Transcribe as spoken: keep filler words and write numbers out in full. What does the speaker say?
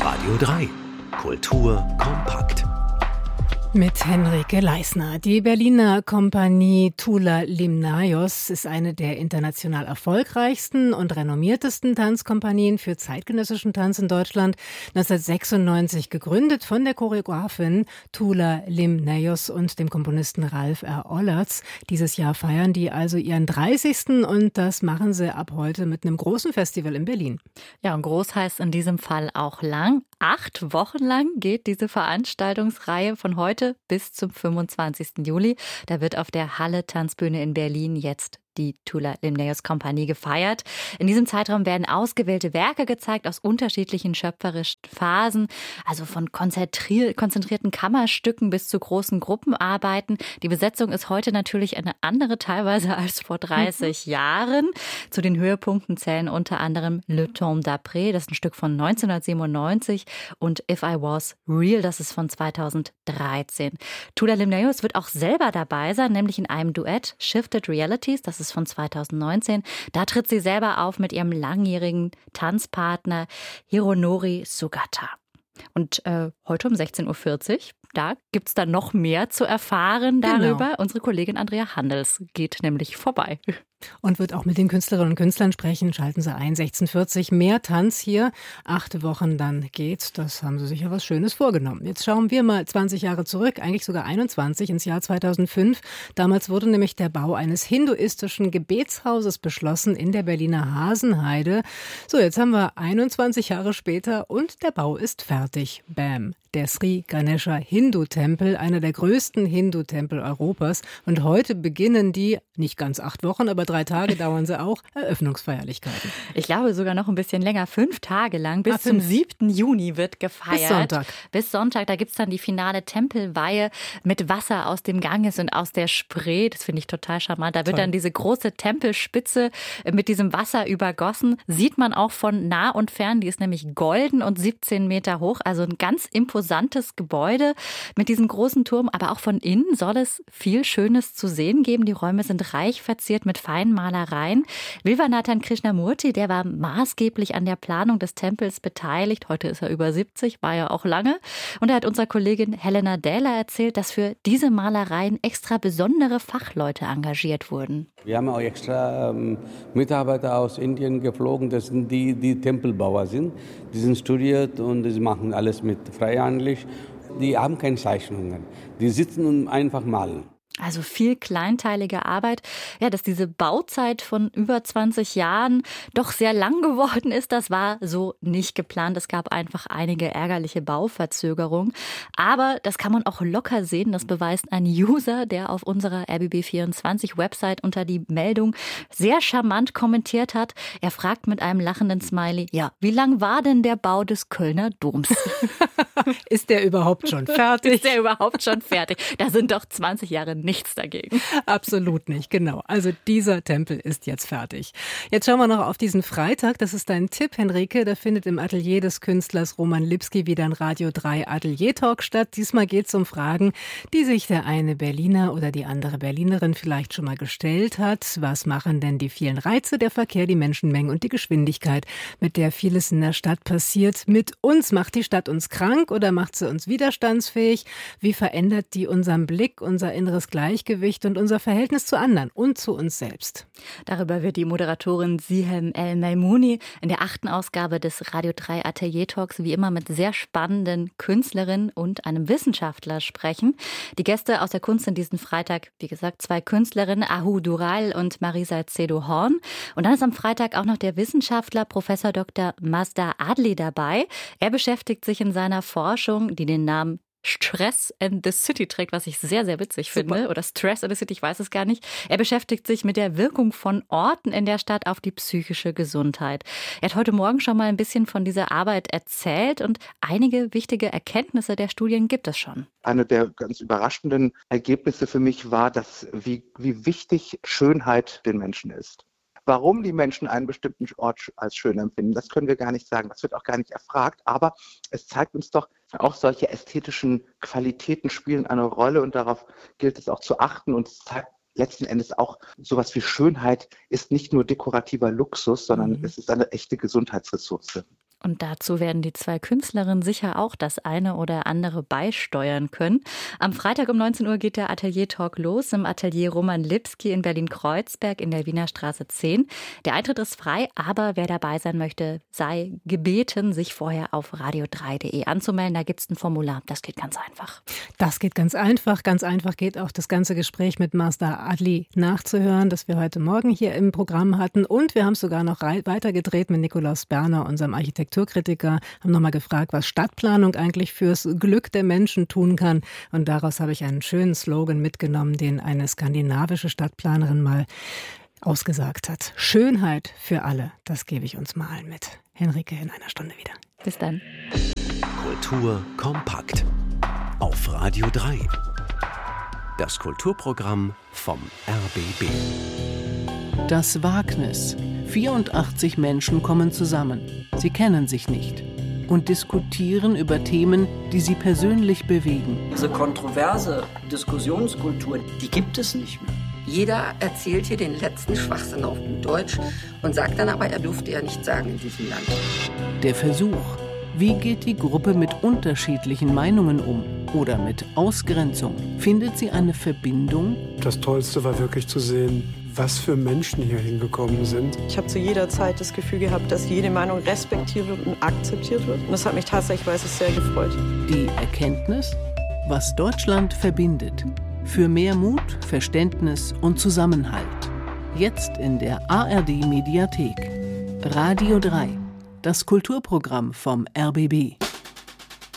Radio drei. Kultur kompakt. Mit Henrike Leisner. Die Berliner Kompanie Tula Limnaios ist eine der international erfolgreichsten und renommiertesten Tanzkompanien für zeitgenössischen Tanz in Deutschland. neunzehnhundertsechsundneunzig gegründet von der Choreografin Tula Limnaios und dem Komponisten Ralf R. Ollertz. Dieses Jahr feiern die also ihren dreißigsten und das machen sie ab heute mit einem großen Festival in Berlin. Ja, und groß heißt in diesem Fall auch lang. Acht Wochen lang geht diese Veranstaltungsreihe von heute bis zum fünfundzwanzigsten Juli. Da wird auf der Halle Tanzbühne in Berlin jetzt die Tula Limnaios Kompanie gefeiert. In diesem Zeitraum werden ausgewählte Werke gezeigt aus unterschiedlichen schöpferischen Phasen, also von konzentri- konzentrierten Kammerstücken bis zu großen Gruppenarbeiten. Die Besetzung ist heute natürlich eine andere teilweise als vor dreißig mhm. Jahren. Zu den Höhepunkten zählen unter anderem Le Temps d'après, das ist ein Stück von neunzehnhundertsiebenundneunzig, und If I Was Real, das ist von zweitausenddreizehn. Tula Limnaios wird auch selber dabei sein, nämlich in einem Duett Shifted Realities, das ist von zweitausendneunzehn. Da tritt sie selber auf mit ihrem langjährigen Tanzpartner Hironori Sugata. Und äh, heute um sechzehn Uhr vierzig, da gibt es dann noch mehr zu erfahren darüber. Genau. Unsere Kollegin Andrea Handels geht nämlich vorbei. Und wird auch mit den Künstlerinnen und Künstlern sprechen. Schalten Sie ein, sechzehn Uhr vierzig, mehr Tanz hier. Acht Wochen dann geht's. Das haben Sie sich ja was Schönes vorgenommen. Jetzt schauen wir mal zwanzig Jahre zurück, eigentlich sogar einundzwanzig, ins Jahr zweitausendfünf. Damals wurde nämlich der Bau eines hinduistischen Gebetshauses beschlossen in der Berliner Hasenheide. So, jetzt haben wir einundzwanzig Jahre später und der Bau ist fertig. Bam. Der Sri Ganesha Hindu-Tempel, einer der größten Hindu-Tempel Europas. Und heute beginnen die, nicht ganz acht Wochen, aber drei Tage dauern sie auch, Eröffnungsfeierlichkeiten. Ich glaube sogar noch ein bisschen länger, fünf Tage lang, bis ah, zum siebten Juni wird gefeiert. Bis Sonntag. Bis Sonntag, da gibt es dann die finale Tempelweihe mit Wasser aus dem Ganges und aus der Spree. Das finde ich total charmant. Da wird Toll. Dann diese große Tempelspitze mit diesem Wasser übergossen. Sieht man auch von nah und fern, die ist nämlich golden und siebzehn Meter hoch, also ein ganz imposantes Gebäude mit diesem großen Turm. Aber auch von innen soll es viel Schönes zu sehen geben. Die Räume sind reich verziert mit feinen Malereien. Vilvanathan Krishnamurti, der war maßgeblich an der Planung des Tempels beteiligt. Heute ist er über siebzig, war ja auch lange. Und er hat unserer Kollegin Helena Dähler erzählt, dass für diese Malereien extra besondere Fachleute engagiert wurden. Wir haben auch extra ähm, Mitarbeiter aus Indien geflogen, das sind die, die Tempelbauer sind. Die sind studiert und die machen alles mit freihandlich. Die haben keine Zeichnungen. Die sitzen und einfach malen. Also viel kleinteilige Arbeit. Ja, dass diese Bauzeit von über zwanzig Jahren doch sehr lang geworden ist, das war so nicht geplant. Es gab einfach einige ärgerliche Bauverzögerungen. Aber das kann man auch locker sehen. Das beweist ein User, der auf unserer R B B vierundzwanzig Website unter die Meldung sehr charmant kommentiert hat. Er fragt mit einem lachenden Smiley, ja, wie lang war denn der Bau des Kölner Doms? Ist der überhaupt schon fertig? Ist der überhaupt schon fertig? Da sind doch zwanzig Jahre nichts dagegen. Absolut nicht, genau. Also dieser Tempel ist jetzt fertig. Jetzt schauen wir noch auf diesen Freitag. Das ist dein Tipp, Henrike. Da findet im Atelier des Künstlers Roman Lipski wieder ein Radio drei Atelier-Talk statt. Diesmal geht es um Fragen, die sich der eine Berliner oder die andere Berlinerin vielleicht schon mal gestellt hat. Was machen denn die vielen Reize, der Verkehr, die Menschenmengen und die Geschwindigkeit, mit der vieles in der Stadt passiert, mit uns? Macht die Stadt uns krank oder macht sie uns widerstandsfähig? Wie verändert die unseren Blick, unser inneres Gleichgewicht und unser Verhältnis zu anderen und zu uns selbst? Darüber wird die Moderatorin Sihem El-Maimouni in der achten Ausgabe des Radio drei Atelier Talks wie immer mit sehr spannenden Künstlerinnen und einem Wissenschaftler sprechen. Die Gäste aus der Kunst sind diesen Freitag, wie gesagt, zwei Künstlerinnen, Ahu Dural und Marisa Zedo-Horn. Und dann ist am Freitag auch noch der Wissenschaftler Professor Doktor Mazda Adli dabei. Er beschäftigt sich in seiner Forschung, die den Namen Stress and the City trägt, was ich sehr, sehr witzig Super. finde. Oder Stress and the City, ich weiß es gar nicht. Er beschäftigt sich mit der Wirkung von Orten in der Stadt auf die psychische Gesundheit. Er hat heute Morgen schon mal ein bisschen von dieser Arbeit erzählt und einige wichtige Erkenntnisse der Studien gibt es schon. Eine der ganz überraschenden Ergebnisse für mich war, dass wie, wie wichtig Schönheit den Menschen ist. Warum die Menschen einen bestimmten Ort als schön empfinden, das können wir gar nicht sagen. Das wird auch gar nicht erfragt. Aber es zeigt uns doch, auch solche ästhetischen Qualitäten spielen eine Rolle und darauf gilt es auch zu achten. Und es zeigt letzten Endes auch, sowas wie Schönheit ist nicht nur dekorativer Luxus, sondern mhm. es ist eine echte Gesundheitsressource. Und dazu werden die zwei Künstlerinnen sicher auch das eine oder andere beisteuern können. Am Freitag um neunzehn Uhr geht der Atelier-Talk los im Atelier Roman Lipski in Berlin-Kreuzberg in der Wiener Straße zehn. Der Eintritt ist frei, aber wer dabei sein möchte, sei gebeten, sich vorher auf radio drei punkt de anzumelden. Da gibt es ein Formular. Das geht ganz einfach. Das geht ganz einfach. Ganz einfach geht auch das ganze Gespräch mit Mazda Adli nachzuhören, das wir heute Morgen hier im Programm hatten. Und wir haben es sogar noch weitergedreht mit Nikolaus Berner, unserem Architekturkritiker, haben nochmal gefragt, was Stadtplanung eigentlich fürs Glück der Menschen tun kann. Und daraus habe ich einen schönen Slogan mitgenommen, den eine skandinavische Stadtplanerin mal ausgesagt hat. Schönheit für alle, das gebe ich uns mal allen mit. Henrike in einer Stunde wieder. Bis dann. Kultur kompakt. Auf Radio drei. Das Kulturprogramm vom R B B. Das Wagnis. vierundachtzig Menschen kommen zusammen. Sie kennen sich nicht und diskutieren über Themen, die sie persönlich bewegen. Diese kontroverse Diskussionskultur, die gibt es nicht mehr. Jeder erzählt hier den letzten Schwachsinn auf gut Deutsch und sagt dann aber, er durfte ja nicht sagen in diesem Land. Der Versuch. Wie geht die Gruppe mit unterschiedlichen Meinungen um oder mit Ausgrenzung? Findet sie eine Verbindung? Das Tollste war wirklich zu sehen, was für Menschen hier hingekommen sind. Ich habe zu jeder Zeit das Gefühl gehabt, dass jede Meinung respektiert wird und akzeptiert wird. Und das hat mich tatsächlich, weiß ich, sehr gefreut. Die Erkenntnis, was Deutschland verbindet. Für mehr Mut, Verständnis und Zusammenhalt. Jetzt in der A R D Mediathek. Radio drei. Das Kulturprogramm vom R B B.